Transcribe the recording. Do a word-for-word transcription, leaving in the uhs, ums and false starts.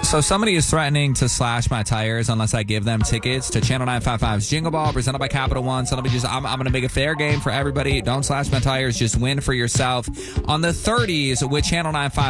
So somebody is threatening to slash my tires unless I give them tickets to Channel nine fifty-five's Jingle Ball presented by Capital One. So let me just, I'm, I'm going to make a fair game for everybody. Don't slash my tires. Just win for yourself on the thirties with Channel nine fifty-five.